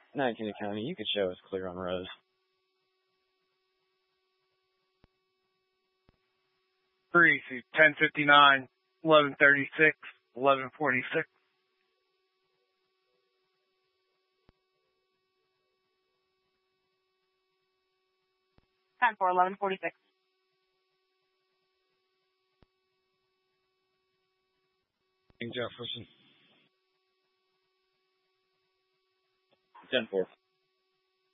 19 County, you could show us clear on Rose. Three, 10:59, 11:36, 11:46. 10-4, 11:46. Jefferson. 10-4.